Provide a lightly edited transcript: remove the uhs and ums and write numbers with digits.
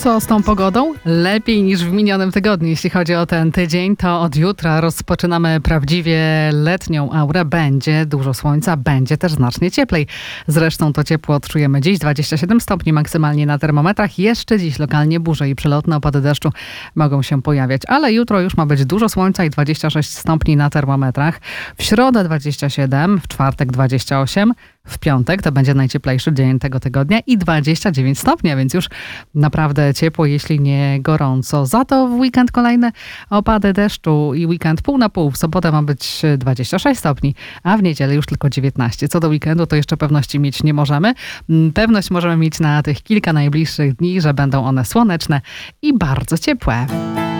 Co z tą pogodą? Lepiej niż w minionym tygodniu. Jeśli chodzi o ten tydzień, to od jutra rozpoczynamy prawdziwie letnią aurę. Będzie dużo słońca, będzie też znacznie cieplej. Zresztą to ciepło odczujemy dziś. 27 stopni maksymalnie na termometrach. Jeszcze dziś lokalnie burze i przelotne opady deszczu mogą się pojawiać. Ale jutro już ma być dużo słońca i 26 stopni na termometrach. W środę 27, w czwartek 28. W piątek to będzie najcieplejszy dzień tego tygodnia i 29 stopni, więc już naprawdę ciepło, jeśli nie gorąco. Za to w weekend kolejne opady deszczu i weekend pół na pół. W sobotę ma być 26 stopni, a w niedzielę już tylko 19. Co do weekendu, to jeszcze pewności mieć nie możemy. Pewność możemy mieć na tych kilka najbliższych dni, że będą one słoneczne i bardzo ciepłe.